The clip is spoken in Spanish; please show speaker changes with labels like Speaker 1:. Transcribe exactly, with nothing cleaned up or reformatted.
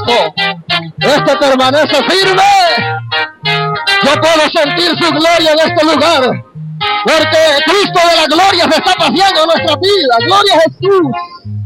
Speaker 1: roto. Este permanece firme. Yo puedo sentir su gloria en este lugar, porque Cristo de la gloria se está paseando en nuestra vida. Gloria a Jesús.